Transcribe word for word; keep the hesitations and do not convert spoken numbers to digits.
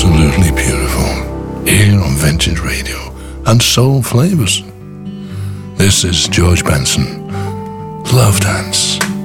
absolutely beautiful here on Vintage Radio and Soul Flavors. This is George Benson, Love Dance.